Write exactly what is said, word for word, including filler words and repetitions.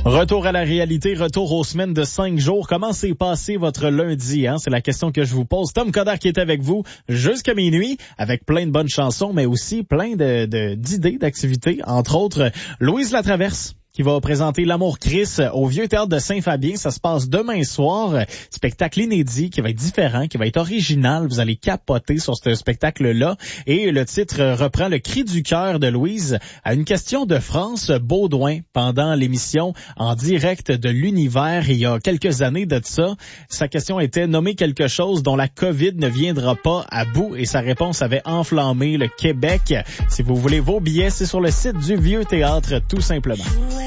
Retour à la réalité, retour aux semaines de cinq jours. Comment s'est passé votre lundi? Hein? C'est la question que je vous pose. Tom Coderre qui est avec vous jusqu'à minuit avec plein de bonnes chansons, mais aussi plein de, de d'idées, d'activités. Entre autres, Louise Latraverse qui va présenter L'Amour Chris au Vieux Théâtre de Saint-Fabien. Ça se passe demain soir. Spectacle inédit qui va être différent, qui va être original. Vous allez capoter sur ce spectacle-là. Et le titre reprend le cri du cœur de Louise à une question de France Baudouin pendant l'émission en direct de l'univers il y a quelques années de ça. Sa question était nommer quelque chose dont la COVID ne viendra pas à bout et sa réponse avait enflammé le Québec. Si vous voulez vos billets, c'est sur le site du Vieux Théâtre tout simplement.